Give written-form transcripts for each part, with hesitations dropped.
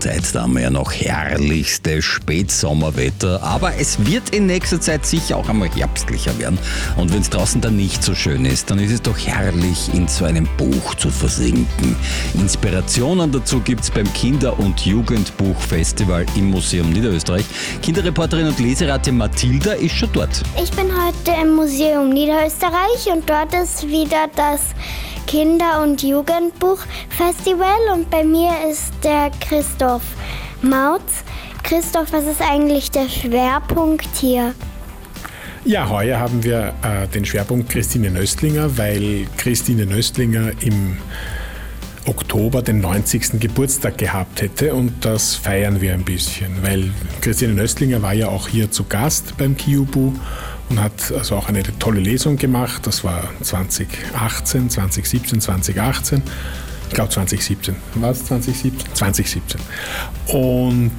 Zeit, da haben wir ja noch herrlichste Spätsommerwetter, aber es wird in nächster Zeit sicher auch einmal herbstlicher werden. Und wenn es draußen dann nicht so schön ist, dann ist es doch herrlich, in so einem Buch zu versinken. Inspirationen dazu gibt es beim Kinder- und Jugendbuchfestival im Museum Niederösterreich. Kinderreporterin und Leseratte Mathilda ist schon dort. Ich bin heute im Museum Niederösterreich und dort ist wieder das Kinder- und Jugendbuchfestival und bei mir ist der Christoph Mautz. Christoph, was ist eigentlich der Schwerpunkt hier? Ja, heuer haben wir den Schwerpunkt Christine Nöstlinger, weil Christine Nöstlinger im Oktober den 90. Geburtstag gehabt hätte und das feiern wir ein bisschen, weil Christine Nöstlinger war ja auch hier zu Gast beim KiUBU und hat also auch eine tolle Lesung gemacht. Das war 2018, 2017, 2018. Ich glaube 2017. War es 2017? 2017. Und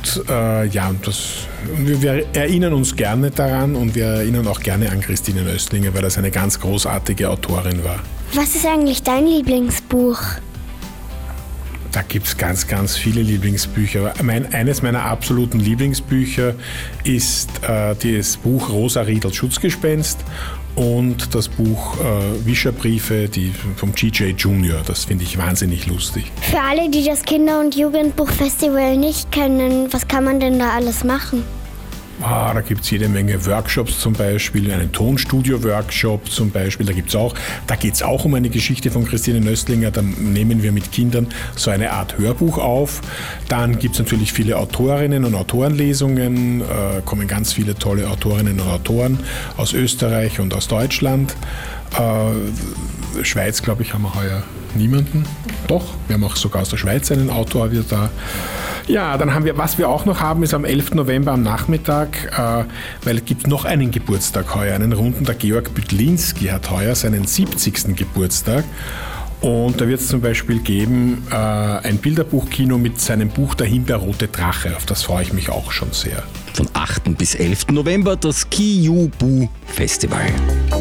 wir erinnern uns gerne daran und wir erinnern auch gerne an Christine Nöstlinger, weil das eine ganz großartige Autorin war. Was ist eigentlich dein Lieblingsbuch? Da gibt es ganz, ganz viele Lieblingsbücher. Eines meiner absoluten Lieblingsbücher ist das Buch Rosa Riedels Schutzgespenst und das Buch Wischerbriefe vom G.J. Junior. Das finde ich wahnsinnig lustig. Für alle, die das Kinder- und Jugendbuchfestival nicht kennen, was kann man denn da alles machen? Da gibt es jede Menge Workshops zum Beispiel, einen Tonstudio-Workshop zum Beispiel, da geht es auch um eine Geschichte von Christine Nöstlinger, da nehmen wir mit Kindern so eine Art Hörbuch auf. Dann gibt es natürlich viele Autorinnen und Autorenlesungen, kommen ganz viele tolle Autorinnen und Autoren aus Österreich und aus Deutschland. Schweiz, glaube ich, haben wir heuer niemanden. Doch, wir haben auch sogar aus der Schweiz einen Autor wieder da. Ja, dann haben wir, was wir auch noch haben, ist am 11. November am Nachmittag, weil es gibt noch einen Geburtstag heuer, einen runden. Der Georg Büdlinski hat heuer seinen 70. Geburtstag. Und da wird es zum Beispiel geben ein Bilderbuchkino mit seinem Buch Der Himbeerrote Drache. Auf das freue ich mich auch schon sehr. Von 8. bis 11. November das KiUBU Festival.